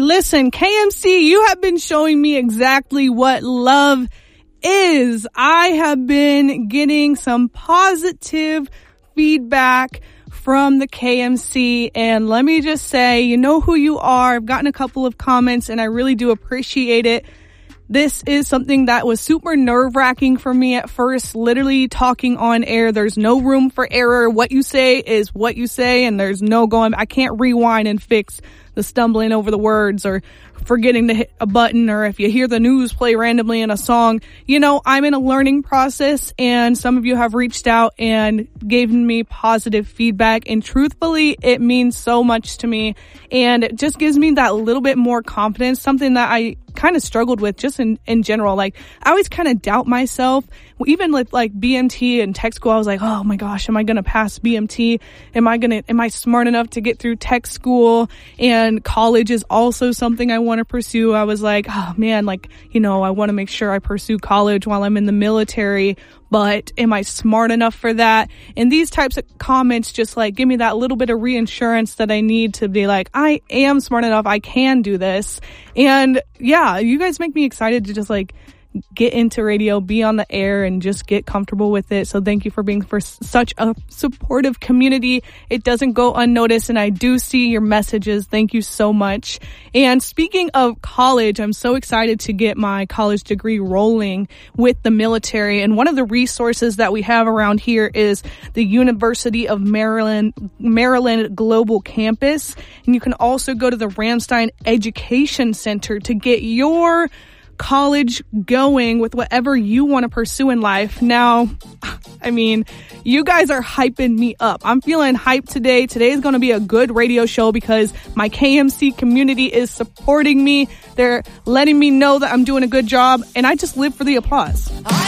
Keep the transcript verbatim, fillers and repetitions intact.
listen, K M C, you have been showing me exactly what love is. I have been getting some positive feedback from the K M C, and let me just say, you know who you are. I've gotten a couple of comments and I really do appreciate it. This is something that was super nerve-wracking for me at first, literally talking on air. There's no room for error. What you say is what you say, and there's no going, I can't rewind and fix the stumbling over the words or forgetting to hit a button, or if you hear the news play randomly in a song. You know, I'm in a learning process, and some of you have reached out and given me positive feedback, and truthfully, it means so much to me, and it just gives me that little bit more confidence, something that I kind of struggled with just in, in general. Like, I always kind of doubt myself. Even with like B M T and tech school, I was like, oh my gosh, am I going to pass B M T? Am I going to, am I smart enough to get through tech school? And college is also something I want to pursue. I was like, oh man, like, you know, I want to make sure I pursue college while I'm in the military, but am I smart enough for that? And these types of comments just like give me that little bit of reassurance that I need to be like, I am smart enough. I can do this. And yeah, you guys make me excited to just like get into radio, be on the air, and just get comfortable with it. So thank you for being for such a supportive community. It doesn't go unnoticed, and I do see your messages. Thank you so much. And speaking of college, I'm so excited to get my college degree rolling with the military. And one of the resources that we have around here is the University of Maryland, Maryland Global Campus. And you can also go to the Ramstein Education Center to get your college going with whatever you want to pursue in life. Now, I mean, you guys are hyping me up. I'm feeling hyped today. Today is going to be a good radio show because my K M C community is supporting me. They're letting me know that I'm doing a good job, and I just live for the applause.